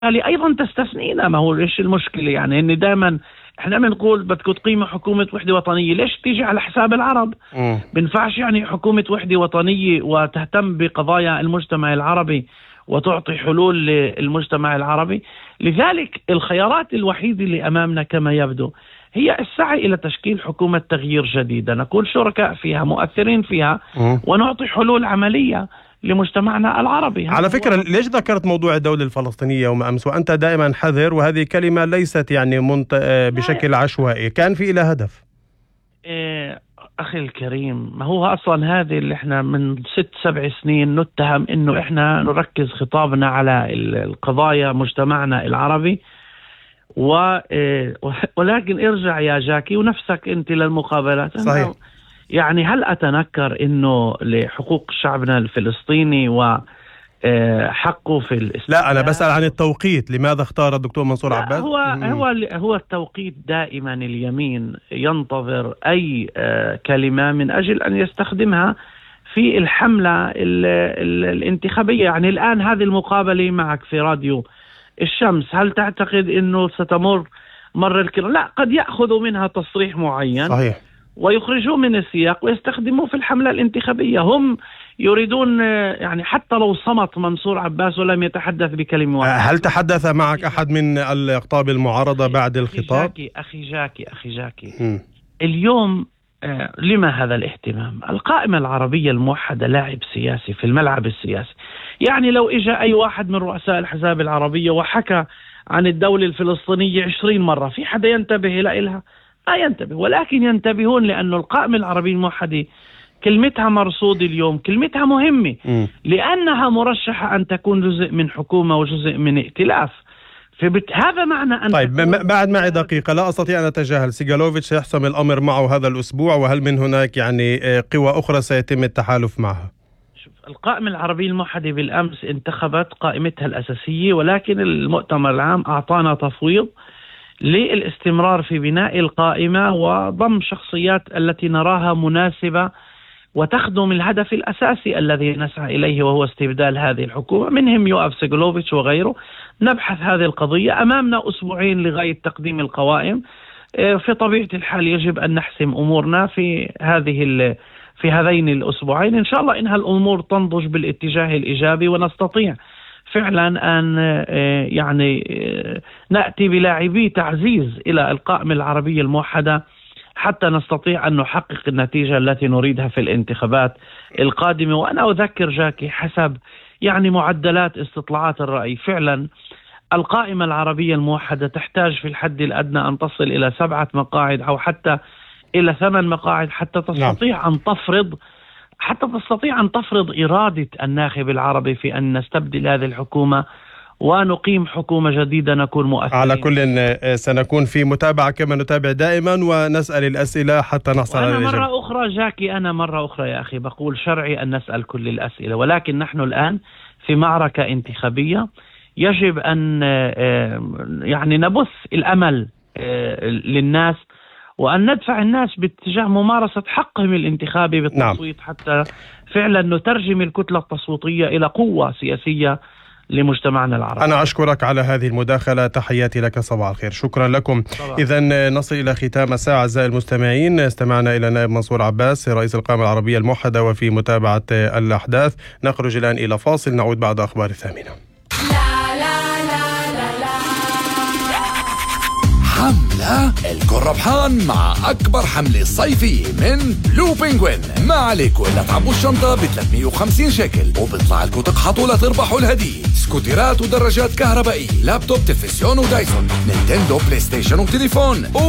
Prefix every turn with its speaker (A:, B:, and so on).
A: أيضا تستثنينا. ما هو إيش المشكلة يعني؟ إن دائما إحنا بنقول بدكم تقيموا حكومة وحدة وطنية، ليش تيجي على حساب العرب؟ بنفعش يعني حكومة وحدة وطنية وتهتم بقضايا المجتمع العربي وتعطي حلول للمجتمع العربي. لذلك الخيارات الوحيدة اللي أمامنا كما يبدو هي السعي إلى تشكيل حكومة تغيير جديدة، نكون شركاء فيها، مؤثرين فيها، ونعطي حلول عملية لمجتمعنا العربي.
B: على فكرة ليش ذكرت موضوع الدولة الفلسطينية يوم أمس وأنت دائما حذر، وهذه كلمة ليست يعني بشكل عشوائي، كان في إلى هدف؟
A: أخي الكريم، ما هو أصلا هذه اللي احنا من 6-7 سنين نتهم إنه احنا نركز خطابنا على القضايا مجتمعنا العربي، ولكن ارجع يا جاكي ونفسك أنت للمقابلات.
B: صحيح.
A: يعني هل أتنكر إنه لحقوق شعبنا الفلسطيني وحقه في الإسلام؟
B: لا، أنا بسأل عن التوقيت، لماذا اختار الدكتور منصور عباس؟
A: هو التوقيت. دائما اليمين ينتظر أي كلمة من أجل أن يستخدمها في الحملة الانتخابية. يعني الآن هذه المقابلة معك في راديو الشمس، هل تعتقد أنه ستمر مر الكرام؟ لا، قد يأخذوا منها تصريح معين.
B: صحيح.
A: ويخرجوه من السياق ويستخدموه في الحملة الانتخابية. هم يريدون يعني حتى لو صمت منصور عباس ولم يتحدث بكلمة واحدة.
B: هل تحدث معك أحد من الأقطاب المعارضة بعد الخطاب؟
A: أخي جاكي اليوم لما هذا الاهتمام؟ القائمة العربية الموحدة لاعب سياسي في الملعب السياسي. يعني لو إجا أي واحد من رؤساء الأحزاب العربية وحكى عن الدولة الفلسطينية 20 مرة، في حدا ينتبه لها؟ لا ينتبه. ولكن ينتبهون لأنه القائمة العربية الموحدة كلمتها مرصود اليوم، كلمتها مهمة، لأنها مرشحة أن تكون جزء من حكومة وجزء من ائتلاف. هذا معنى أن
B: طيب بعد معي دقيقة، لا أستطيع أن أتجاهل سيغالوفيتش سيحسم الأمر معه هذا الأسبوع، وهل من هناك يعني قوى أخرى سيتم التحالف معها؟
A: القائمة العربية الموحدة بالأمس انتخبت قائمتها الأساسية، ولكن المؤتمر العام أعطانا تفويض للاستمرار في بناء القائمة وضم شخصيات التي نراها مناسبة وتخدم الهدف الأساسي الذي نسعى إليه، وهو استبدال هذه الحكومة. منهم يوآف سيغالوفيتش وغيره. نبحث هذه القضية. أمامنا أسبوعين لغاية تقديم القوائم. في طبيعة الحال يجب أن نحسم أمورنا في هذين الأسبوعين. إن شاء الله إنها الأمور تنضج بالاتجاه الإيجابي ونستطيع فعلا أن يعني نأتي بلاعبي تعزيز إلى القائمة العربية الموحدة حتى نستطيع أن نحقق النتيجة التي نريدها في الانتخابات القادمة. وأنا أذكر جاكي حسب يعني معدلات استطلاعات الرأي، فعلا القائمة العربية الموحدة تحتاج في الحد الأدنى أن تصل إلى 7 مقاعد أو حتى إلى 8 مقاعد حتى تستطيع أن تفرض إرادة الناخب العربي في أن نستبدل هذه الحكومة ونقيم حكومة جديدة نكون مؤثرين.
B: على كل سنكون في متابعة كما نتابع دائما ونسأل الأسئلة حتى نحصل على الإجابة.
A: مرة أخرى جاكي، أنا مرة أخرى يا أخي بقول شرعي أن نسأل كل الأسئلة، ولكن نحن الآن في معركة انتخابية. يجب أن يعني نبث الأمل للناس وأن ندفع الناس باتجاه ممارسة حقهم الانتخابي بالتصويت. نعم. حتى فعلا نترجم الكتلة التصويتية إلى قوة سياسية لمجتمعنا العربي.
B: أنا أشكرك على هذه المداخلة، تحياتي لك، صباح الخير. شكرا لكم. إذن نصل إلى ختام الساعة أعزائي المستمعين. استمعنا إلى نائب منصور عباس رئيس القائمة العربية الموحدة وفي متابعة الأحداث. نخرج الآن إلى فاصل، نعود بعد أخبار 8.
C: حملة الكل ربحان مع أكبر حملة صيفية من بلو بينغوين. ما عليكم إلا تعبوا الشنطة ب 350 شكل وبيطلع لكم تقحطوا لتربحوا الهدية: سكوترات ودراجات كهربائية، لابتوب، تلفزيون ودايسون، نينتندو، بلاي ستيشن وتليفون.